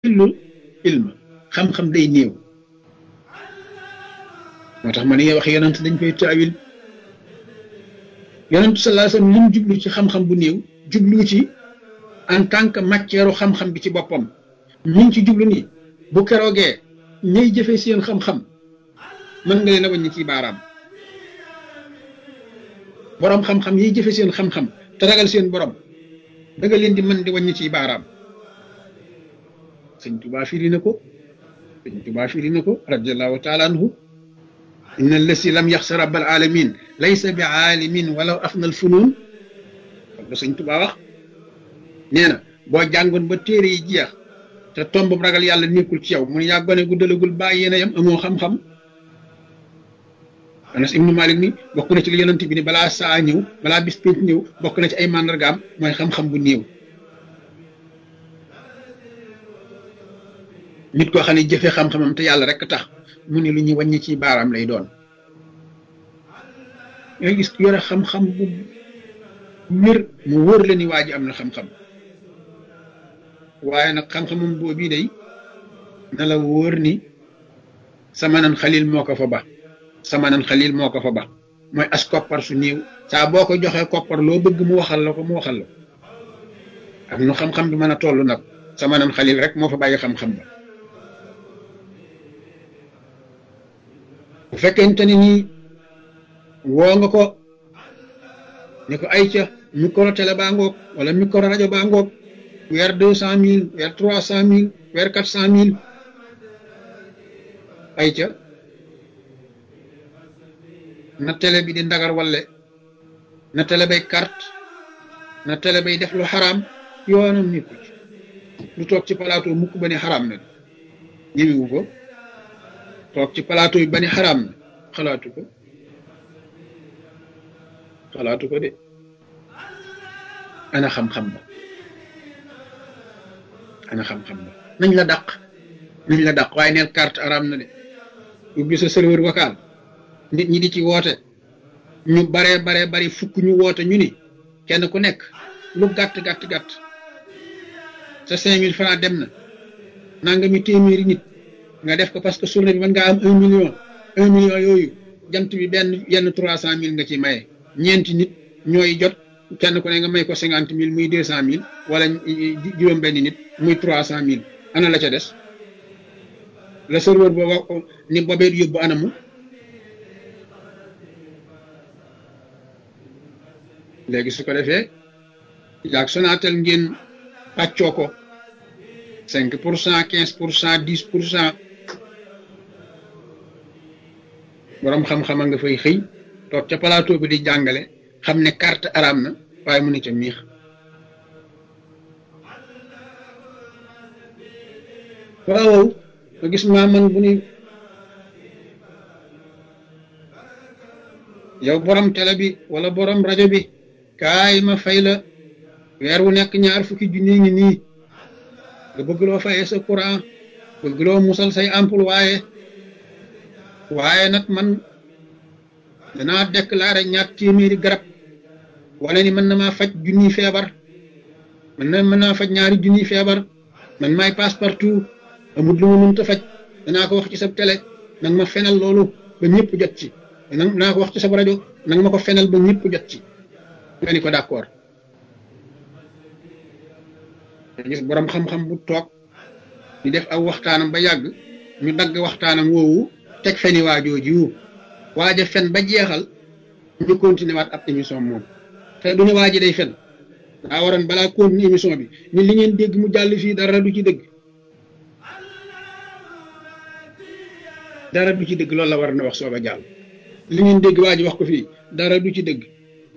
illu ilma xam-xam day néew moo tax ma ne wax yonent dañ koy taawil yonent sallallahu alayhi wasallam li mu jublu ci xam-xam bu néew jublu ci en tant que matière xam-xam bi ci boppam ñu ngi ci jublu ni bu keroogee ñay jëfee seen xam-xam mën nga leen a wàññi ci baaraam borom xam-xam yiy jëfe seen xam-xam te ragal seen borom da nga leen di mën di wàññi ci baaraam sëñ Tuubaa firi na ko radiyallahu taala anhu inna allasi lam yaxsa rabbal alamin laysa bi aalimin walaw afna al funun ba sëñ Tuubaa wax nee na boo jàngoon ba téere yi jeex te tomb ragal yàlla nekkul ci yow mun yaa gone gu dalagul bàyyi yéen a yam amoo xam-xam Anas ibnu Malik ni bokk na ci li yonent bi ni balaa saa ñëw balaa bis pénc ñëw bokk na ci ay màndargaam mooy xam-xam bu néew nit koo xam ne jëfe xam-xamam te yàlla rek tax mu ne lu ñuy wàññi ci baaraam lay doon ngay gis yore xam-xam bu wér mu wóor la ni waa ji am na xam-xam waaye nag xam-xamam boobu day na la wóor ni samanan xalil moo ko fa ba mooy as koppar su néew saa boo ko joxee koppar loo bëgg mu waxal la ko ak nu xam-xam bi mën a toll nag samanan xalil rek moo fa bàyyi xam-xam ba bu fekkente ni nii woo nga ko ni ko ay ca micro télé baa ngoog wala micro rajo baa ngoog weer 200 000 weer 300 000 weer 400 000 ay ca na télé bi di ndagar walle na télé bay carte na télé bay def lu xaraam yoonam nekku ci lu toog ci plateau mukk ba ne xaraam na ñëwiwu ko toog ci plateau yi ba ne xaraam na xalaatu ko de ana xam-xam ba nañ la dàq waaye neel carte araam na de ubbi sa serveur vocal nit ñi di ci woote ñu baree bari fukk ñu woote ñu ni kenn ku nekk lu gàtt sa 5000 francs dem na nangami téeméeri nit nga def ko parce que journée bi mën ngaa am 1 million yooyu jant bi yenn 300 000 nga ci maye ñeenti nit ñooy jot kenn ku ne nga may ko 50 000 muy 200 000 wala juróom benn nit muy 300 000 ana la ca des le serveur booba ni boobee yóbbu anamu léegi su ko defee yaag Sonatel ngeen pàccoo ko 5% 15% 10% borom xam-xama nga fay xëy toog ca plateau bi di jàngale xam ne carte araam na waaye mu ne ca miix waaw nga gis man bu ni yow borom télé bi wala borom rajo bi kaay ma fay la weer wu nekk 20 junni ngi nii nga bëgg loo fayee sa courant bëgg loo musal say employé waaye nag man danaa déclaré 2 téeméeri garab wala ni mën na maa faj junniy feebar mën naa faj 2 junniy feebar man maay passe partout amul lu ma mënta faj danaa ko wax ci sa télé nag ma fenal loolu ba ñëpp jot ci danaa ko wax ci sa rajo nag ma ko fenal ba ñëpp jot ci nga ni ko d'accord gis borom xam-xam bu toog di def aw waxtaanam ba yàgg ñu dagg waxtaanam woowu teg feni waajooju waaja fen ba jeexal ñu continuer waat ab émission moom te du ne waaji day fen daa waroon balaa continuer émission bi ni li ngeen dégg mu jàll fii dara du ci dëgg loolu la war na wax soog a jàll li ngeen dégg waaji wax ko fii dara du ci dëgg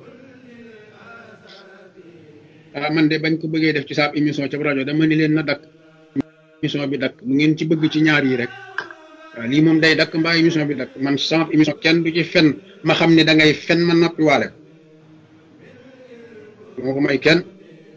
man de bañ ko bëggee def ci saab émission ca rajo dama ni leen na dakk émission bi dakk bu ngeen ci bëgg ci ñaar yi rek waaw lii moom day dakk mbaa émission bi dakk man sama émission kenn du ci fen ma xam ne da ngay fen ma noppi waale moo ko may kenn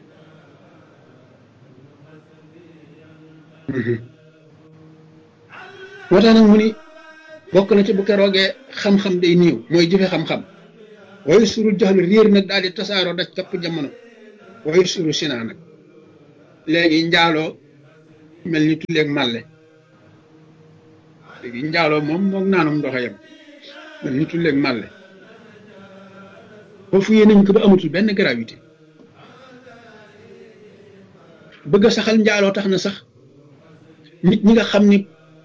moo tax nag mu ni bokk na ci bu keroogee xam-xam day néew mooy jëfe xam-xam waaye surul jaxlu réer nag daal di tasaaroo daj kapp jamono waaye suru sinaa nag léegi njaaloo mel ni tulleeg màlle léegi njaaloo moom moog naanum ndoxa yam mel ni tulleeg màlle ba fuyee nañ ko ba amatul benn gravité bëgg a saxal njaaloo tax na sax nit ñi nga xam ni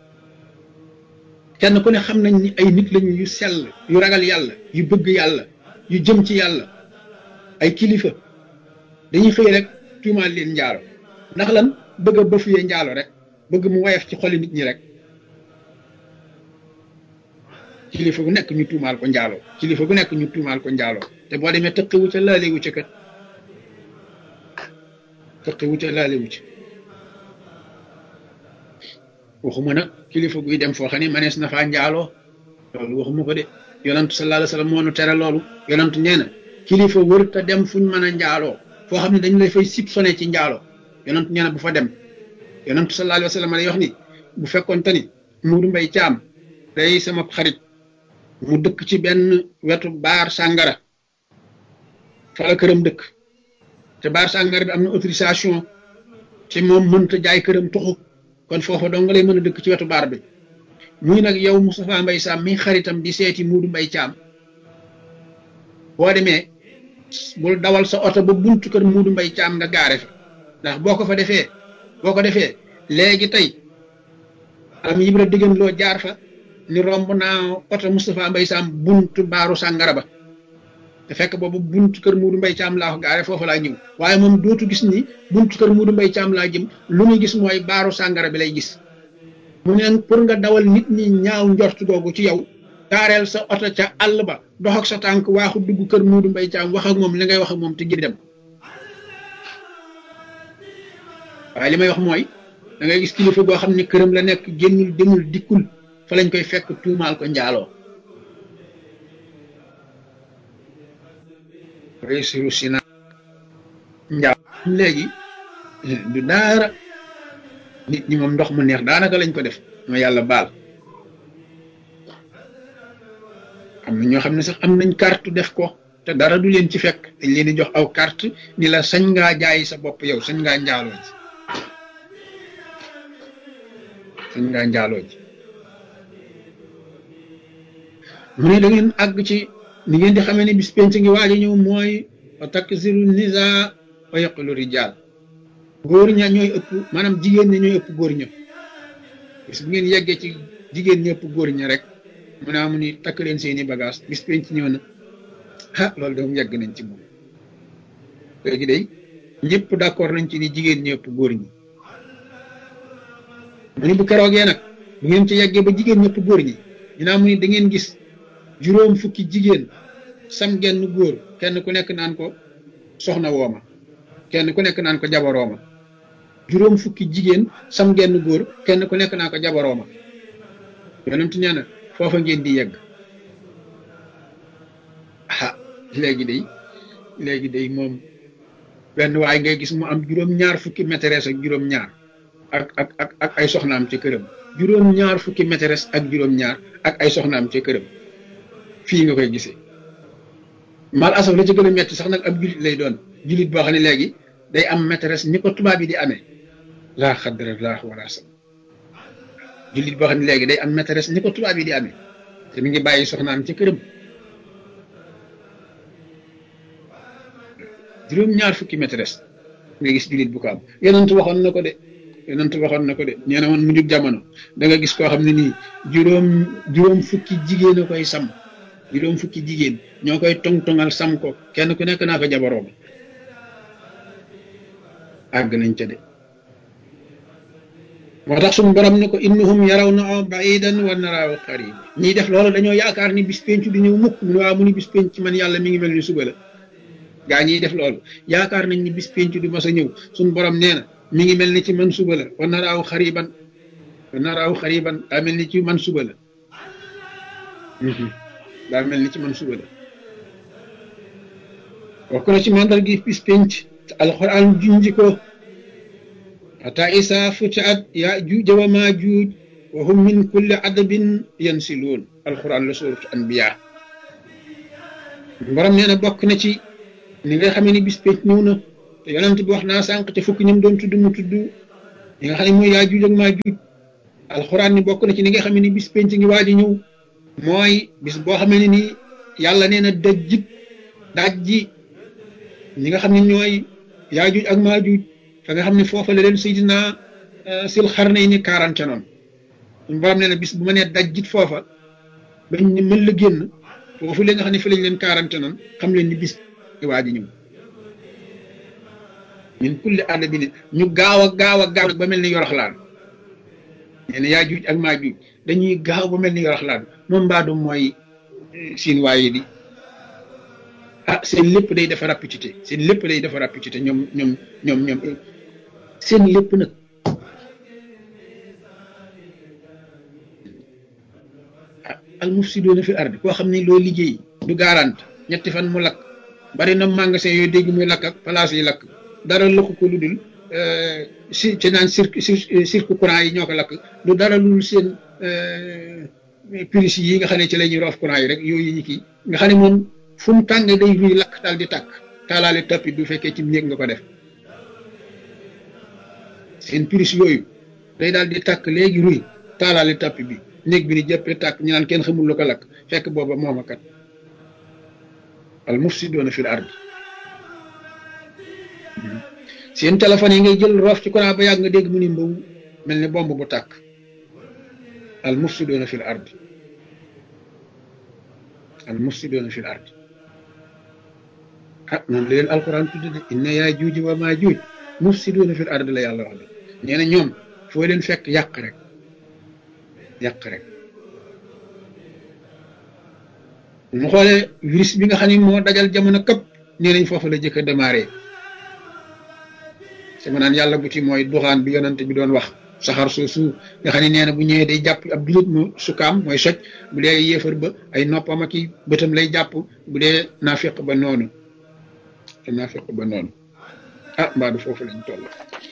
kenn ku ne xam nañ ni ay nit lañu yu sell yu ragal yàlla yu bëgg yàlla yu jëm ci yàlla ay kilifa dañuy xëy rek tuumaal leen njaalo ndax lan bëgg a bafuyee njaalo rek bëgg mu woyof ci xoli nit ñi rek kilifa gu nekk ñu tuumaal ko njaalo kilifa gu nekk ñu tuumaal ko njaalo te boo demee tëqiwu ca laalewu ca kat tëqiwu ca laalewu ca waxuma nag kilifa guy dem foo xam ne manees na faa njaaloo loolu waxuma ko de yonantu sallallahu alayhi wa sallam moo nu tere loolu yonantu nee na kilifa wër te dem fuñ mën a njaaloo foo xam ne dañu lay fay sib sone ci njaaloo yonantu nee na bu fa dem yonantu sallallahu alayhi wa sallam day wax ni bu fekkoon te ni Muudu Mbay Caam day sama xarit mu dëkk ci benn wetu baar sàngara fa la këram dëkk te baar sàngara bi am na autorisation ci moom mënta jaay këram tuxu kon foofa dong nga lay mën a dëkk ci wetu baar bi muy nag yow Moustapha Mbay Sam mi xaritam di seeti Muudu Mbay Caam boo demee bul dawal sa oto ba buntu kër Muudu Mbay Caam nga gaare fa ndax boo ko defee léegi tey am Ibra diggan loo jaar fa ni romb naa oto Moustapha Mbay Sam buntu baaru sàngara ba te fekk boobu buntu kër Muudu Mbay Caam laa ko gaare foofu laa ñëw waaye moom dootu gis ni buntu kër Muudu Mbay Caam laa jëm lu muy gis mooy baaru sàngara bi lay gis mu ne pour nga dawal nit ñi ñaaw njort googu ci yow gaareel sa oto ca àll ba dox ak sa tànk waaxu dugg kër Muudu Mbay Caam wax ak moom li ngay wax ak moom te gir dem waaye li may wax mooy da ngay gis kilifa goo xam ne këram la nekk génnul demul dikkul fa lañ koy fekk tuumaal ko njaaloo réussiru sina njaaw léegi du daara nit ñi moom ndox mu neex daanaka lañ ko def ma yàlla baal am na ñoo xam ne sax am nañ carte def ko te dara du leen ci fekk dañ leen di jox aw carte ni la sañ ngaa jaay sa bopp yow sañ ngaa njaaloo ji sañ ngaa njaaloo ji mu ne da ngeen àgg ci ni ngeen di xamee ne bis penc ngi waaj a ñëw mooy wa taksiru nisa wa yaqulu rijal góor ña ñooy ëpp maanaam jigéen ña ñooy ëpp góor ña bis bu ngeen yeggee ci jigéen ñi ëpp góor ña rek mu ne amu ni takk leen seeni bagage bis penc ñëw na loolu de yegg nañ ci moom léegi day ñëpp d'accord nañ ci ni jigéen ñi ëpp góor ñi mu ni bu keroogee nag bu ngeen ci yeggee ba jigéen ñi ëpp góor ñi ñu naa mu ni da ngeen gis juróom fukki jigéen sam genn góor kenn ku nekk naan ko soxna wooma kenn ku nekk naan ko jabarooma juróom fukki jigéen sam genn góor kenn ku nekk naan ko jabarooma yonent nee na foofa ngeen di yegg léegi day moom benn waay ngay gis mu am juróom-ñaar fukki maîtresse ak juróom-ñaar ak ay soxnaam ca këram juróom-ñaar fukki maîtresse ak juróom-ñaar ak ay soxnaam ca këram fii nga koy gisee mal asaf la ci gën a metti sax nag ab julit lay doon julit boo xam ne léegi day am maîtresse ni ko tubaab yi di amee laa xadrallah wala sam julit boo xam ne léegi day am maîtresse ni ko tubaab yi di amee te mi ngi bàyyi soxnaam ci këram juróom-ñaar fukki maîtresse nga gis julit bu ko am yonent waxoon na ko de nee na woon mu jug jamono da nga gis koo xam ne nii juróom fukki jigéen a koy sam juróom fukki jigéen ñoo koy tong-tongal sam ko kenn ku nekk naa ko jabaroom àgg nañ ca de moo tax suñu borom ne ko innahum yarawnahu ba'idan wa naraahu qariib ñiy def loolu dañoo yaakaar ni bis penc di ñëw mukk mu ne waaw mu ni bis penc man yàlla mi ngi mel ni suba la gaa ñiy def loolu yaakaar nañ ni bis penc du mas a ñëw suñu borom nee na mi ngi mel ni ci man suba la wa naraahu xariban daa mel ni ci man suba la daa mel ni ci man suba la wax ko na ci mandal gi bis penc te alxuraan junji ko ata isa futiat yaajuuj wa maajuuj wa hum min kulli adabin yansiluun alxuraan la suuratu anbiya borom nee na bokk na ci ni nga xamee ni bis penc ñëw na te yonent bi wax naa sànq te fukki ñoom doon tudd mu tudd yi nga xam ne mooy Yaajuuj ak Maajuuj alxuraan ni bokk na ci ni nga xam ne bis penc ngi waaj a ñëw mooy bis boo xamee ne nii yàlla nee na dajji ñi nga xam ne ñooy Yaajuuj ak Maajuuj fa nga xam ne foofa la leen Seydina Sil Xarnayni quarante noonu suñu borom nee na bis bu ma nee dajjit foofa bañ ne mën la génn foofu la nga xam ne fi lañ leen quarante noonu xam leen ni bis waaj a ñëw min kulli adabin ñu gaaw nag ba mel ni yoroxlaan nee na Yaajuuj ak Maajuuj dañuy gaaw ba mel ni yoroxlaan moom mbaadu mooy siin waaye di seen lépp day dafa rapidité seen lépp day dafa rapidité ñoom seen lépp nag al mufsidoona fi ardi koo xam ne loo liggéey du garante ñetti fan mu lakk bari na magasin yooyu dégg muy lakk ak place yi lakk dara lakk ko lu dul ci naan cirque courant yi ñoo ko lakk du dara lu dul seen prise yi nga xam ne ci la ñuy roof courant yi rek yooyu ñi kii nga xam ne moom fu mu tàng day ruy lakk daal di tàkk taalaale tapis du fekkee ci néeg nga ko def seen prise yooyu day daal di tàkk léegi ruy taalaale tapis bi néeg bi ni jëppee tàkk ñu naan kenn xamul lu ko lakk fekk booba moom a kat al mufsidoona fil ardi seen téléphone yi ngay jël roof ci courant ba yàgg nga dégg mu ni mbaw mel ni bomb bu tàkk al mufsidoona fil ardi al mufsidoona fil ardi noonu la leen alquran tudde de inna Yaajuuj wa Maajuuj mufsidoona fil ardi la yàlla wax de nee na ñoom foo leen fekk yàq rek mu xoolee virus bi nga xam ne moo dajal jamono këpp nee nañ foofu la jëkk a démarré sama naan yàlla bu ci mooy duxaan bi yonante bi doon wax saxar soosu nga xam ne nee na bu ñëwee day jàpp ab julit mu sukaam mooy soj bu dee yéefar ba ay noppam ak i bëtam lay jàpp bu dee naafiq ba noonu mbaadu foofu lañ toll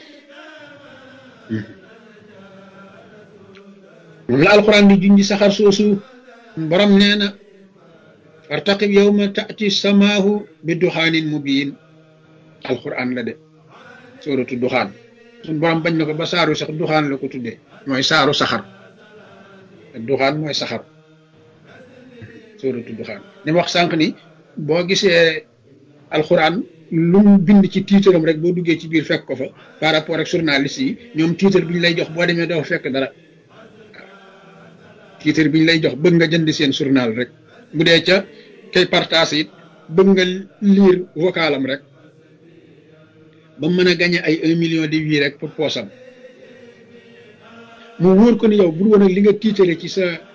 moom la alquran di junji saxar soosu borom nee na fartaqib yawma taati samaahu bi duxaanin mubiin alquran la de sóoratu duxaan suñ borom bañ na ko ba saaru sax duxaan la ko tuddee mooy saaru saxar duxaan mooy saxar sóoratu duxaan ni wax sànq ni boo gisee alquran lu mu bind ci tiitaram rek boo duggee ci biir fekk ko fa par rapport ak journaliste yi ñoom tiitar bi ñu lay jox boo demee doo fekk dara tiitar bi ñu lay jox bëgg nga jënd seen journal rek bu dee ca kay partage it bëgg nga lire vocalam rek ba mën a gagné ay 1 million de vues rek pour poosam mu wóor ko ni yow bu woon ak li nga tiitale ci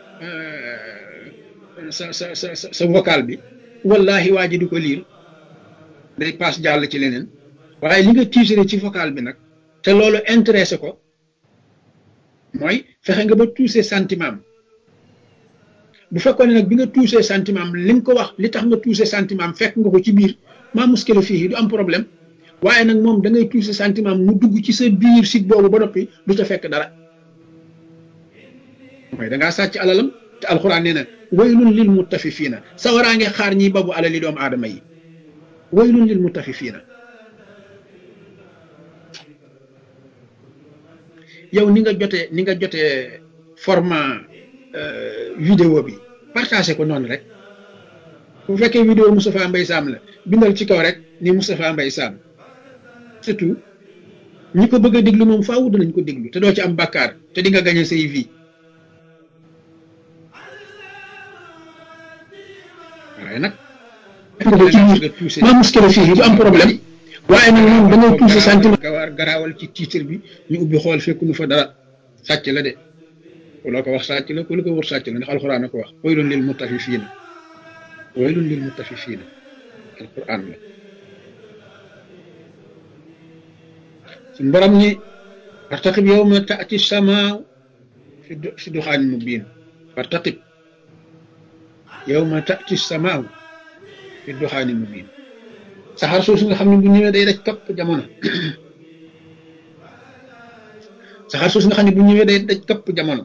sa vocal bi wallahi waa ji du ko lire day pass jàll ci leneen waaye li nga tiitale ci vocal bi nag te loolu intéressé ko mooy fexe nga ba touché sentiment bu fekkoon ne nag bi nga touché sentiment li nga ko wax li tax nga touché sentiment fekk nga ko ci biir maa muskila fii du am problème waaye nag moom da ngay touché sentiment mu dugg ci sa biir site boobu ba noppi du ca fekk dara mooy da ngaa sàcc alalam te alxuraan nee na waylun lil mutafifiina sawaraa nge xaar ñiy babu alali doomu aadama yi waylun lil mutafifiina yow ni nga jotee format vidéo bi partagé ko noonu rek bu fekkee vidéo Moustapha Mbaye Sam la bindal ci kaw rek ni Moustapha Mbaye Sam surtout ñi ko bëgg a déglu moom faaw danañ ko déglu te doo ci am bàkkaar te di nga gagné say vie waaye nag maa muskila fii du am problème waaye nag moom da ngay touché sentiment gawaar garaawal ci titre bi ñu ubbi xool fekk nu fa dara sàcc la de loo ko wax sàcc la ku lu ko wër sàcc la ndax alquran a ko wax waylun lil mutafifiina alquran la suñ borom ni fartaqib yawma taati samaa fi duxaanin mubiin fartaqib yawma taati samaa fi duxaanin mubiin saxaar soosu nga xam ne bu ñëwee day daj kapp jamono saxaar soosu nga xam ne bu ñëwee day daj kapp jamono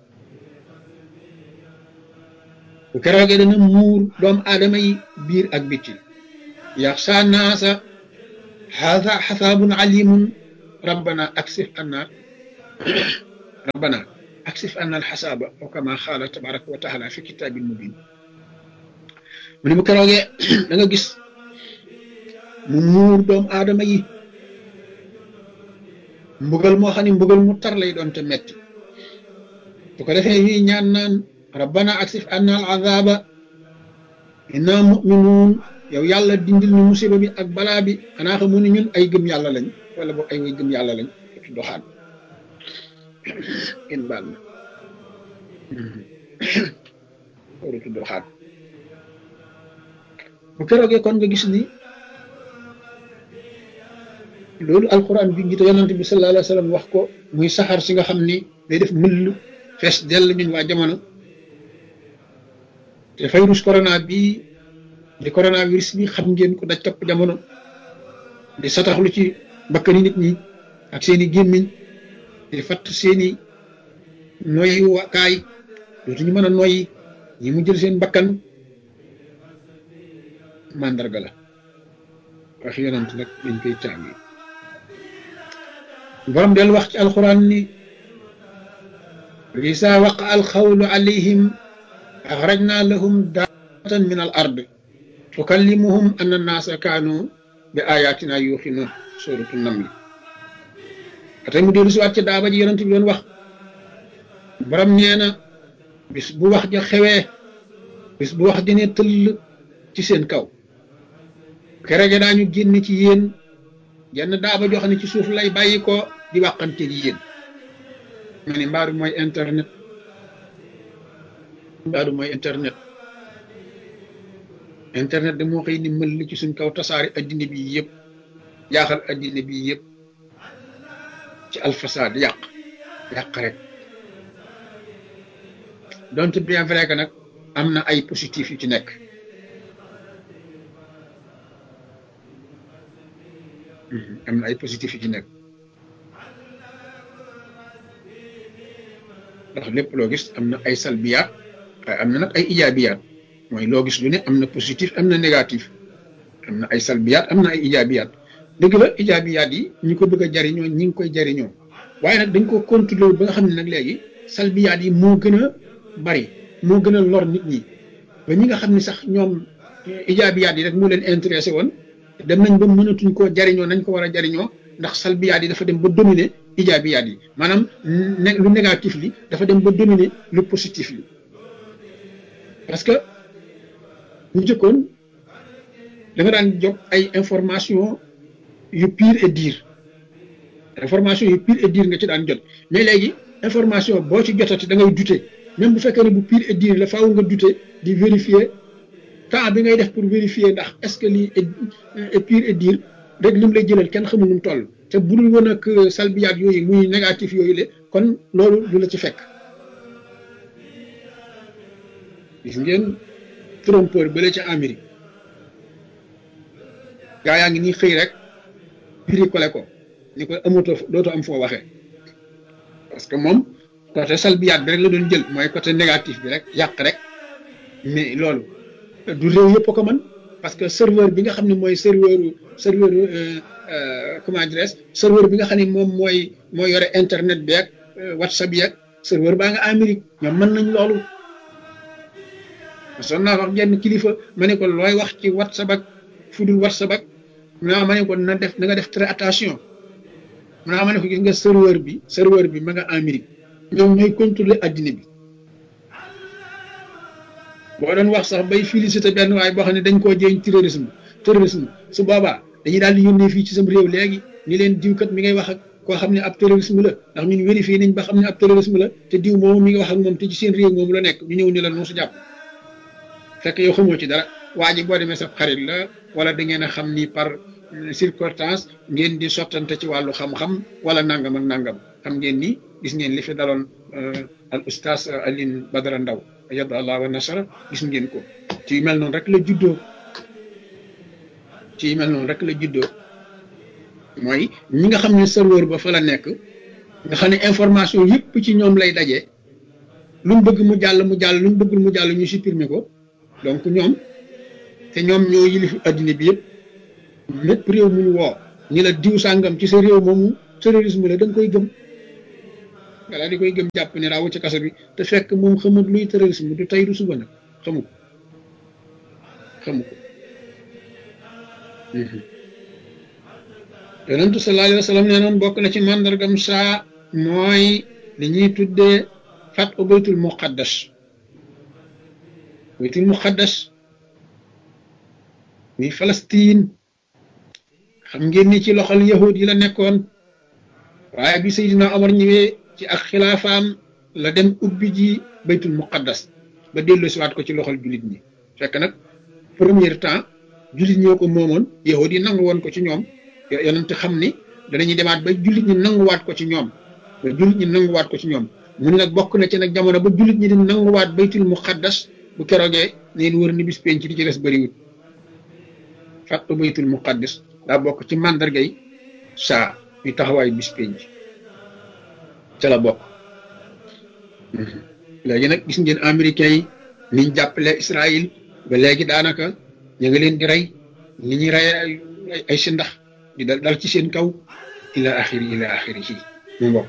bu keroogee dana muur doomu aadama yi biir ak bitti yaxsa naasa haza xasaabun alimun rabbana aksif anna rabbana aksif anna alxasaaba aw kama xaala tabaraka wa taala fi kitaabil mubin mu ne bu keroogee da nga gis mu muur doomu aadama yi mbugal moo xam ne mbugal mu tar lay doon te metti bu ko defee ñuy ñaan naan rabbana aksif anna al azaba inna muminuun yow yàlla dindil ñu musiba bi ak balaa bi xanaa xamu ne ñun ay gëm yàlla lañ wala boog ay way gëm yàlla lañ doxaan in baal ma waratu doxaan bu keroogee kon nga gis ni loolu alquran bi ngi te yonante bi sallallahu alayhi wa sallam wax ko muy saxaar si nga xam ni day def mëll fees dell ñun waa jamono te virus corona bi di coronavirus bi xam ngeen ko daj topp jamono di sataxlu ci bakkani nit ñi ak seeni gémmiñ di fatt seeni noyyi wakaay dootuñu mën a noyyi ñi mu jël seen bakkan mandarga la wax yonent nag dañ koy tàngi borom del wax ci alquran ni isa waqa alxawlu alayhim axrajna lahum daatan min al ard tukallimuhum anna annaasa kaanu bi ayatina yuuxinuun suratu namli atay mu dellu si waat ci daaba ji yonent bi doon wax borom nee na bis bu wax ja xewee bis bu wax ja ne tëll ci seen kaw keroog daañu génn ci yéen jenn daaba joo xam ne ci suuf lay bàyyi ko di waxante gi yéen ma ne mbaadu mooy internet internet de moo xëy ni mël ci suñ kaw tasaari addina bi yëpp jaaxal addina bi yëpp ci alfasaad yàq rek donte bien vrai que nag am na ay positif yu ci nekk am na ay positif yu ci nekk ndax lépp loo gis am na ay salbiyaat waaye am na nag ay ijaabiyaat mooy loo gis lu ne am na positif am na négatif am na ay salbiyaat am na ay ijaabiyaat dëgg la ijaabiyaat yi ñi ko bëgg a jariñoo ñi ngi koy jariñoo waaye nag dañ ko contrôler ba nga xam ne nag léegi salbiyaat yi moo gën a bari moo gën a lor nit ñi ba ñi nga xam ne sax ñoom ijaabiyaat yi rek moo leen intéressé woon dem nañ ba mënatuñ koo jariñoo nañ ko war a jariñoo ndax salbiyaat yi dafa dem ba dominer ijaabiyaat yi maanaam lu négatif li dafa dem ba dominer lu positif li parce que ñu jëkkoon da nga daan jot ay information yu pire et dire information yu pire et dire nga ci daan jot mais léegi information boo ci jotati da ngay douter même bu fekkee ne bu pire et dire la faaw nga douter di vérifier temps bi ngay def pour vérifier ndax est-ce que lii est pire et dire rek lim lay jëlal kenn xamul nu mu toll te bu dul woon ak salbiyaat yooyu muy négatif yooyu le kon loolu du la ci fekk gis ngeen trompeur bële ca Amérique gaa yaa ngi nii xëy rek bricolé ko ni ko amatoo dootoo am foo waxee parce que moom côté salbiyaat bi rek la doon jël mooy côté négatif bi rek yàq rek mais loolu du réew yëpp ko man parce que serveur bi nga xam ne mooy serveur comment dirais-je serveur bi nga xam ne moom mooy yore internet bi ak whatsapp yi ak serveur baa nga Amérique ñoom mën nañ loolu son naa wax genn kilifa ma ne ko looy wax ci whatsapp ak fudul whatsapp ak ma ne ko na nga def très attention ma ne ko gis nga serveur bi ma nga Amérique ñoom ñooy contrôler addina bi boo doon wax sax bay félicité benn waaye boo xam ne dañ koo jéeñ terrorisme su boobaa dañuy daal di yónnee fii ci sam réew léegi ni leen diwkat mi ngay wax ak koo xam ne ab terrorisme la ndax ñun vérifié nañ ba xam ne ab terrorisme la te diw moomu mi ngi wax ak moom te ci seen réew moomu la nekk ñu ñëw ni la nu su jàpp fekk yow xamoo ci dara waa ji boo demee sa xarit la wala da ngeen a xam ni par circonstance ngeen di sottante ci wàllu xam-xam wala nangam ak nangam xam ngeen ni gis ngeen li fi daloon al oustaz Alioune Badara Ndaw yadda allah wa nasara gis ngeen ko ci mel noonu rek la juddoo mooy ñi nga xam ne serveur ba fa la nekk nga xam ne information yëpp ci ñoom lay daje lu mu bëgg mu jàll lu mu bëggul mu jàll ñu supprimer ko donc ñoom te ñoom ñoo yilifu addina bi yëpp lépp réew mu ñu woo ñi la diw sàngam ci sa réew moomu terrorisme la da nga koy gëm nga daal di koy gëm jàpp ne raawu ci kaso bi te fekk moom xamut luy terrorisme du tey du suba nag xamu ko yonentu sallallahu alayhi wa sallam nee noon bokk na ci màndargam saa mooy li ñuy tuddee fat u baytul muqaddas muy Palestine xam ngeen ni ci loxol yahud yi la nekkoon waaye bi Seydina Omar ñëwee ci ak xilaafaam la dem ubbi ji baytul muqaddas ba dellu siwaat ko ci loxol jullit ñi fekk nag premier temps jullit ñoo ko moomoon yahud yi nangu woon ko ci ñoom yonent xam ni danañuy demaat ba jullit ñi nanguwaat ko ci ñoom mu ne nag bokk na ci nag jamono ba jullit ñi di nanguwaat baytul muqaddas bu keroogee neen wër ni bis penc di ci des bëriwut fàttu baytul muqaddas daa bokk ci màndargay saa yu taxawaay bis penc ca la bokk léegi nag gis ngeen américains yi niñ jàppale Israël ba léegi daanaka ñu ngi leen di rey ni ñuy rey ay si ndax di dal ci seen kaw ila axiri ci mu mbokk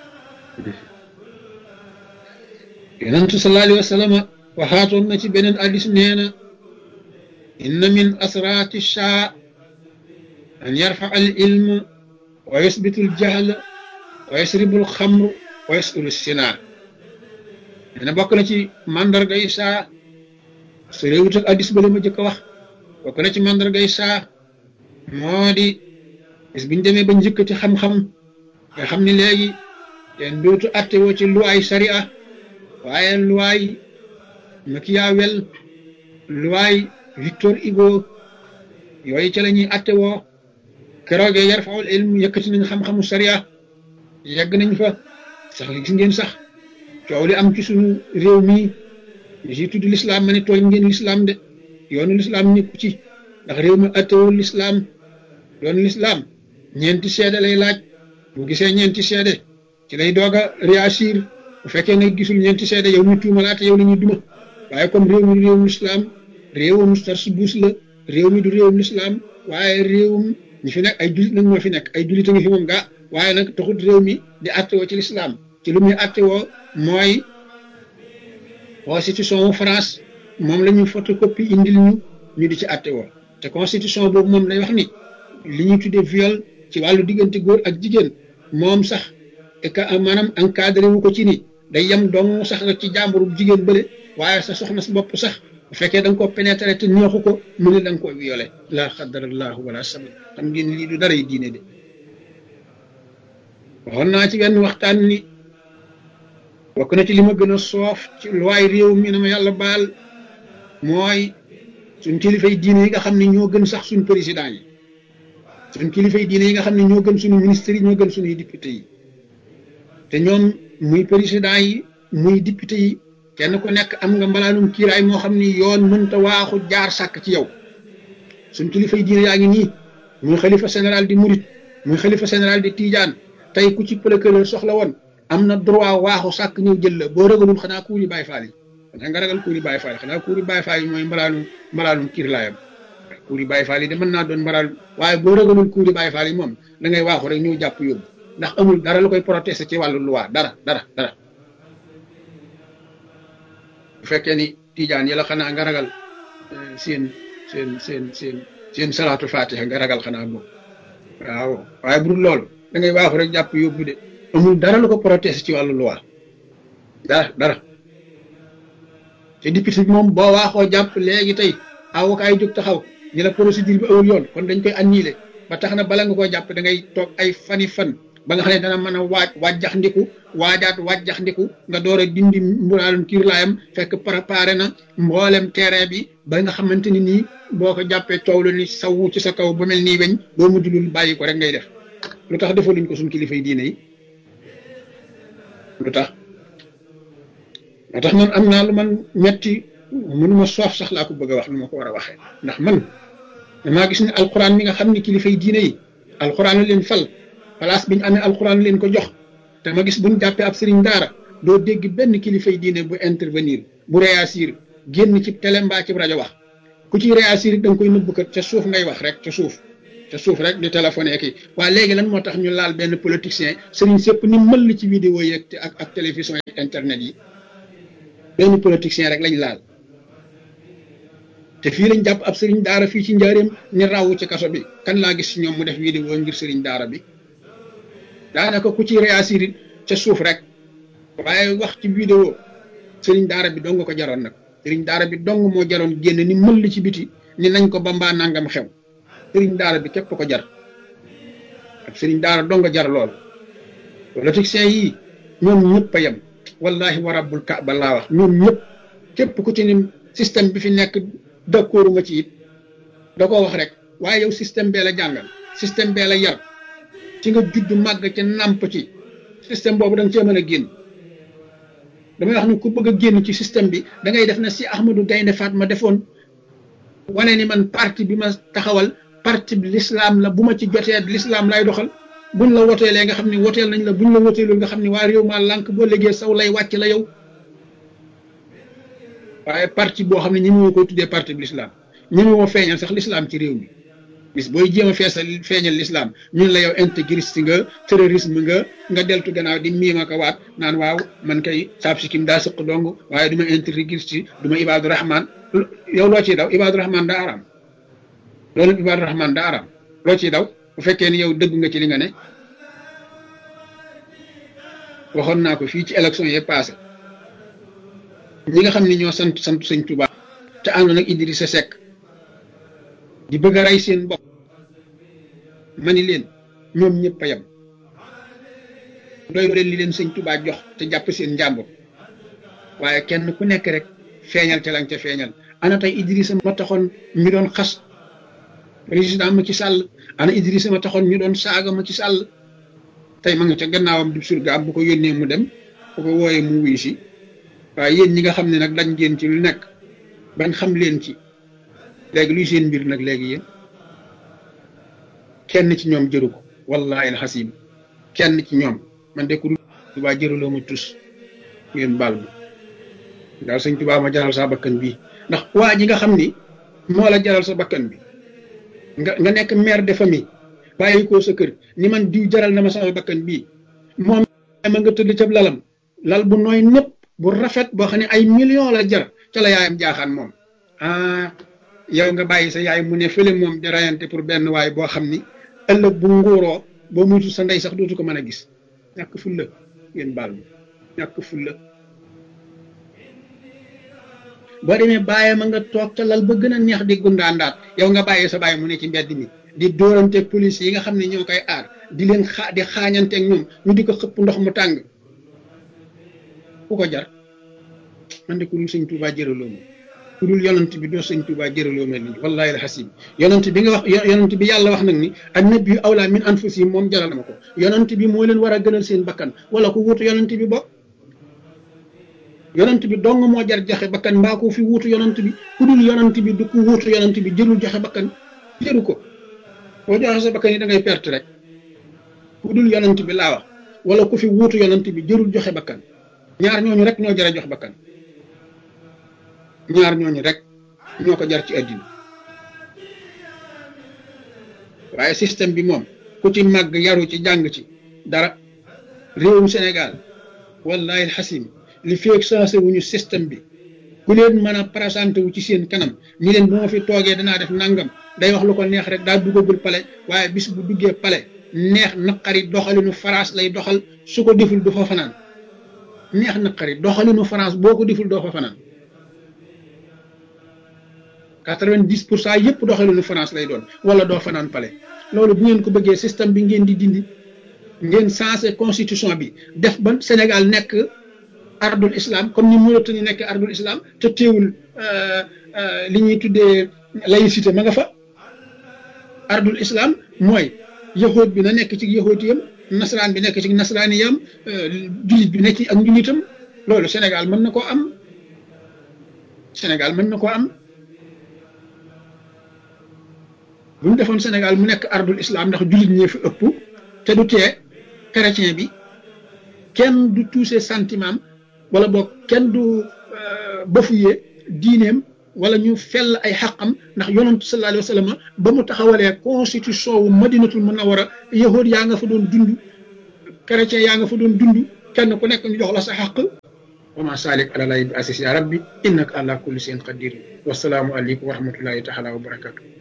yonentu sallallahu alayhi wa sallam waxaatoon na ci beneen hadiis nee na inna min asraati shaa an yarfa al ilm wa yusbitu al jahl wa yasribu al xamr wa yasulu sinaar nee na bokk na ci mandarga yi saa su réewut ak hadiis ba la ma jëkk a wax bokk na ci mandarga yi saa moo di bis biñ demee ba njëkkati xam-xam nga xam ni léegi ten dootu atte woo ci luwaay sharia waaye luwaay Machiavel luwaay Victor Hugo yooyu ca la ñuy atte woo keroogee yarfaul ilm yëkkati nañ xam-xamu sharia yegg nañ fa sax gis ngeen sax coow li am ci suñu réew mii ñu si tudd lislaam ma ne tooñ ngeen lislaam de yoonu lislaam nekku ci ndax réew mi attewul lislaam yoonu lislaam ñeenti seede lay laaj bu gisee ñeenti seede ci lay doog a réagir bu fekkee ne gisul ñeenti seede yow mi tuumalaate yow la ñuy duma waaye comme réew mi du réewum lislaam réewum tarsubuus la réew mi du réewum lislaam waaye réewum ñi fi nekk ay jullit nag moo fi nekk ay jullit a ngi fi moom gaa waaye nag taxut réew mi di attewoo ci lislaam ci lu muy attewoo mooy constitution France moom la ñuy photocopie indil ñu di ci attewoo te constitution boobu moom lay wax ni li ñuy tuddee viol ci wàllu diggante góor ak jigéen moom sax maanaam encadré wu ko ci ni day yem dong sax nga ci jàmburu jigéen bële waaye sa soxna si bopp sax bu fekkee da nga koo pénétrer te neexu ko mu ne da nga koo violé la xadarallahu wala sama xam ngeen lii du dara yi diine de waxoon naa ci benn waxtaan ni bokk na ci li ma gën a soof ci luwaay réew mi na ma yàlla baal mooy suñ kilifay diine yi nga xam ne ñoo gën sax suñ président yi suñ kilifay diine yi nga xam ne ñoo gën suñu ministres yi ñoo gën suñuy député yi te ñoom muy président yi muy député yi kenn ku nekk am nga mbalaanum kiiraay moo xam ni yoon mënta waaxu jaar sàkk ci yow suñ kilifay diine yaa ngi nii muy xalifa général di murit muy xalifa général di tijaan tey ku ci procureur soxla woon am na droit waaxu sàkk ñëw jël la boo ragalul xanaa kuuri Baay Faal yi xanaa nga ragal kuuri Baay Faal xanaa kuuri Baay Faal yi mooy mbalaanum kiirlaayam kuuri Baay Faal yi de mën naa doon mbalaal waaye boo ragalul kuuri Baay Faal yi moom da ngay waaxu rek ñëw jàpp yóbbu ndax amul dara lu koy protester ci wàllu loi dara bu fekkee ni tijaan yi la xanaa nga ragal seen salaatu fatiha nga ragal xanaa boobu waaw waaye bu dul loolu da ngay waaxu rek jàpp yóbbu de amul dara lu ko protester ci wàllu loi dara te député bi moom boo waaxoo jàpp léegi tey avocat yi jóg taxaw ñi la procédure bi awul yoon kon dañ koy annuler ba tax na bala nga koo jàpp da ngay toog ay fani fan ba nga xam ne dana mën a wàjjax ndiku wàjjax ndiku nga door a dindi mbulaalum kiirlaayam fekk préparé na mboolem terrain bi ba nga xamante ni nii boo ko jàppee coow lu ni sawu ci sa kaw ba mel nii weñ boo mujj lul bàyyi ko rek ngay def lu tax defaluñ ko suñ kilifa yi diine yi lu tax moo tax man am naa lu man metti mënuma soof sax laa ko bëgg a wax lu ma ko war a waxee ndax man damaa gis ne alquran mi nga xam ne kilifa yi diine yi alquran la leen fal place bi ñu amee alquran leen ko jox te ma gis buñ jàppee ab sëriñ daara doo dégg benn kilifay diine bu intervenir bu réagir génn ci télé mbaa ci rajo wax ku ci réagir da nga koy nëbb kat ca suuf ngay wax rek ca suuf te suuf rek di téléphoné kii waaye léegi lan moo tax ñu laal benn politicien sëriñ sëpp ni mëll ci vidéo yi ak télévision yi internet yi benn politicien rek lañ laal te fii lañ jàpp ab sëriñ daara fii ci njaareem ni rawu ci kaso bi kan laa gis ci ñoom mu def vidéo ngir sëriñ daara bi daanaka ku ci réagir ca suuf rek waaye wax ci vidéo sëriñ daara bi dong ko jaroon nag sëriñ daara bi dong moo jaroon génn ni mëll ci biti ni nañ ko ba mbaa nangam xew sëriñ daara bi képp ko jar ak sëriñ daara dong jar lool politiciens yi ñoom ñëpp a yem wallahi wa rabbul kaaba laa wax ñoom ñëpp képp ku ci ni système bi fi nekk d'accord ma ci it da koo wax rek waaye yow système bee la jàngal système bee la yar ci nga judd màgg ci nàmp ci système boobu da nga cee mën a génn damay wax ni ku bëgg a génn ci système bi da ngay def na si Ahmadou Gaynde Fatma defoon wane ni man parti bi ma taxawal parti bi l'islam la bu ma ci jotee l'islam lay doxal buñ la woteelee nga xam ne woteel nañ la buñ la woteelul nga xam ne waa réew maa lànk boo léegi saw lay wàcc la yow waaye parti boo xam ne ñi mu koy tuddee parti bi l'islam ñi mu feeñal sax l'islam ci réew mi bis booy jéem a feeñal l'islam ñun la yow intégriste nga terrorisme nga deltu gannaaw di miima ko waat naan waaw man kay saab si kim daa sëq dong waaye du ma intégriste du ma ibaadu rahman yow loo ciy daw ibaadu rahman daa araam loolu ibaadu rahman daa araam loo ciy daw bu fekkee ni yow dëgg nga ci li nga ne waxoon naa ko fii ci élection yi passé ñi nga xam ne ñoo sant sëñ Touba te àndoon ak Idrissa Seck di bëgg a rey seen bopp ma ni leen ñoom ñëpp a yem doy leen li leen sëñ Touba jox te jàpp seen njàmbur waaye kenn ku nekk rek feeñal ca lañ ca feeñal ana tey Idrissa ma taxoon ñu doon xas président Macky Sall ana Idrissa ma taxoon ñu doon saaga Macky Sall tey ma nga ca gannaawam du surgaam bu ko yónnee mu dem bu ko wooyee mu wuy si waaye yéen ñi nga xam ne nag dañ ngeen ci lu nekk bañ xam leen ci léegi luy seen mbir nag léegi yéen kenn ci ñoom jëru ko wallahi alxasim kenn ci ñoom man de ku Tuubaa jëraloo ma tus ngeen baal ma daal sëñ Tuubaa ma jaral sa bakkan bii ndax waa ji nga xam ni moo la jaral sa bakkan bi nga nekk mère de famille bàyyi ko sa kër ni man diw jaral na ma sama bakkan bii moom ma nga tëdd ca lalam lal bu nooy népp bu rafet boo xam ne ay millions la jar ca la yaayam jaaxaan moom yow nga bàyyi sa yaay mu ne fële moom di rayante pour benn waay boo xam ni ëllëg bu nguuroo boo muytu sa ndey sax dootu ko mën a gis ñàkk fulla ngeen baal ma ñàkk fulla boo demee bàyyi ma nga toog ca lal ba gën a neex di gundaandaat yow nga bàyyi sa bàyyi mu ne ci mbedd mi di dóorante police yi nga xam ne ñoo koy aar di leen di xaañanteeg ñoom ñu di ko xëpp ndox mu tàng ku ko jar man de ku dul sëñ Tuubaa jëraloo ma ku dul yonent bi doo sëñ Tuubaa jëraloo ma lii wallahi alxasim yonent bi nga wax yonent bi yàlla wax nag ni annabiyyu awlaa min anfusihim moom jaral na ma ko yonent bi moo leen war a gënal seen bakkan wala ku wuutu yonent bi bokk yonent bi dong moo jar joxe bakkan mbaa ko fi wuutu yonent bi ku dul yonent bi du ku wuutu yonent bi jërul joxe bakkan jëru ko boo joxe sa bakkan yi da ngay perte rek ku dul yonent bi laa wax wala ku fi wuutu yonent bi jërul joxe bakkan ñaar ñooñu rek ñoo jar a jox bakkan ñaar ñooñu rek ñoo ko jar ci àddina waaye système bi moom ku ci màgg yaru ci jàng ci dara réewum Sénégal wallahi alxasim li feeg sensé wuñu système bi ku leen mën a présenté wu ci seen kanam ñi leen bu ma fi toogee danaa def nangam day wax lu ko neex rek daa duggagul pale waaye bis bu duggee pale neex naqari doxalinu France lay doxal su ko deful du fa fanaan neex naqari doxalinu France boo ko deful doo fa fanaan 90% yëpp doxalinu France lay doon wala doo fanaan pale loolu bu ngeen ko bëggee système bi ngeen di dindi ngeen sensé constitution bi def ba Sénégal nekk ardul islam comme ni Mauritanie nekk ardul islam te teewul li ñuy tuddee laïcité ma nga fa ardul islam mooy yahood bi na nekk ci yahoodiyam nasaraan bi nekk ci nasaraaniyam jullit bi nekk ci ak njullitam loolu Sénégal mën na koo am Sénégal mën na koo am bu ñu defoon Sénégal mu nekk ardul islam ndax jullit ñee fi ëpp te du tee chrétien bi kenn du touché sentiment wala boog kenn du bafoué diineem wala ñu fell ay xaqam ndax yonantu sallallahu alayhi wa sallam ba mu taxawalee constitution wu madinatul munawara yahud yaa nga fa doon dund chrétien yaa nga fa doon dund kenn ku nekk ñu jox la sa xaq wa ma salik ala lay bi asis ya rabbi innaka ala kulli shay'in qadir wasalaamu aleykum wa rahmatullahi taala wa barakatuh